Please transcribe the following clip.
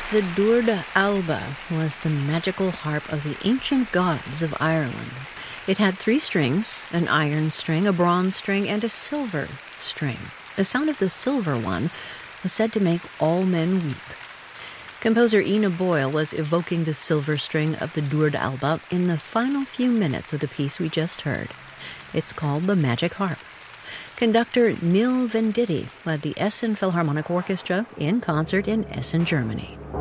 The Dúrda Alba was the magical harp of the ancient gods of Ireland. It had 3 strings, an iron string, a bronze string, and a silver string. The sound of the silver one was said to make all men weep. Composer Ina Boyle was evoking the silver string of the Dúrda Alba in the final few minutes of the piece we just heard. It's called The Magic Harp. Conductor Neil Venditti led the Essen Philharmonic Orchestra in concert in Essen, Germany.